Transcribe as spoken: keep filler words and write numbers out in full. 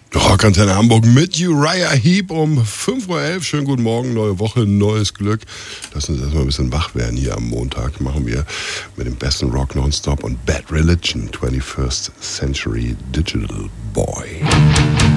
Rockantenne Hamburg mit Uriah Heep um fünf Uhr elf. Schönen guten Morgen, neue Woche, neues Glück. Lass uns erstmal ein bisschen wach werden hier am Montag. Machen wir mit dem besten Rock Nonstop und Bad Religion, twenty-first Century Digital Boy.